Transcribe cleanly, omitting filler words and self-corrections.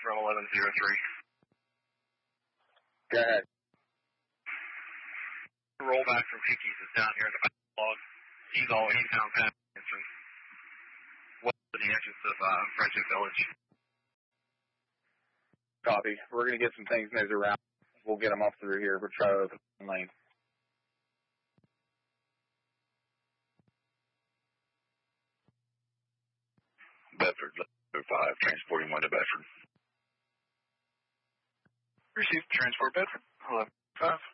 from 1103. Go ahead. Roll back from Hickey's is down here in the back log. He's down past the entrance. West of the entrance of Friendship Village. Copy. We're going to get some things moved around. We'll get them up through here. We'll try to open the lane. Bedford, 5, transporting 1 to Bedford. Received transport Bedford, 11-5.